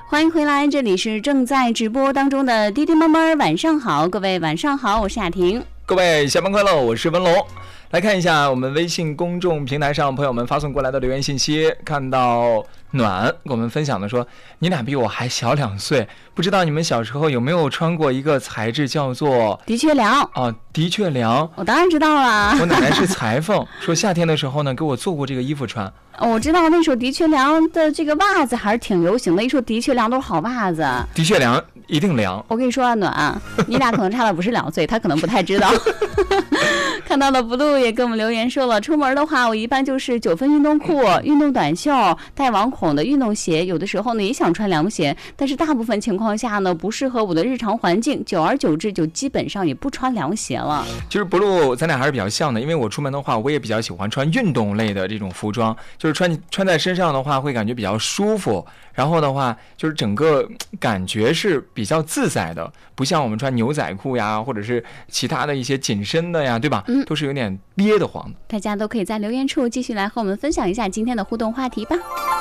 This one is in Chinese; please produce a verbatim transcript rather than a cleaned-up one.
欢迎回来，这里是正在直播当中的滴滴妈妈晚上好，各位晚上好，我是雅婷。 各位下班快乐，我是文龙。来看一下我们微信公众平台上朋友们发送过来的留言信息，看到暖给我们分享的说，你俩比我还小两岁，不知道你们小时候有没有穿过一个材质叫做的确凉哦，的确凉， 我当然知道了。 我奶奶是裁缝，说夏天的时候呢给我做过这个衣服穿。 我知道那时候的确凉的这个袜子还是挺流行的，一说的确凉都是好袜子。 的确凉一定凉。 我跟你说啊，暖，你俩可能差的不是两岁，他可能不太知道。看到了 blue 也跟我们留言说了，出门的话我一般就是九分运动裤、运动短袖、带网孔的运动鞋，有的时候呢也想穿凉鞋，但是大部分情况下呢不适合我的日常环境，久而久之就基本上也不穿凉鞋了。 其实 blue 咱俩还是比较像的，因为我出门的话我也比较喜欢穿运动类的这种服装，就是穿穿在身上的话会感觉比较舒服，然后的话就是整个感觉是比较自在的，不像我们穿牛仔裤呀或者是其他的一些紧身的呀，对吧？嗯，都是有点憋得慌的。 大家都可以在留言处继续来和我们分享一下今天的互动话题吧。